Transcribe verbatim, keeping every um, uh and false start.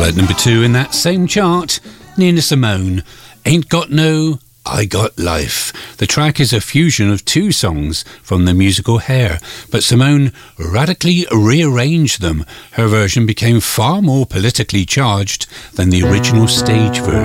Well, at number two in that same chart, Nina Simone, Ain't Got No, I Got Life. The track is a fusion of two songs from the musical Hair, but Simone radically rearranged them. Her version became far more politically charged than the original stage version.